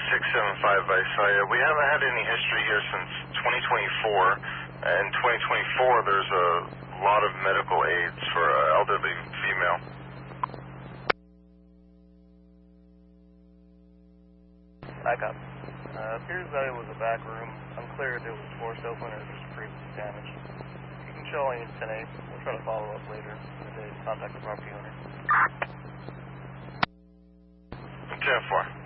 675 Visalia. We haven't had any history here since 2024. In 2024, there's a lot of medical aids for an elderly female. Back up. Appears that it was a back room. Unclear if it was forced open or just previously damaged. You can show any 10-8. We'll try to follow up later in the day to contact the property owner. 10-4.